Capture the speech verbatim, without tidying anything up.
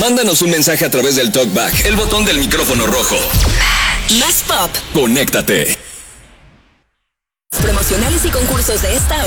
Mándanos un mensaje a través del TalkBack, el botón del micrófono rojo. Más pop. Conéctate. Promocionales y concursos de esta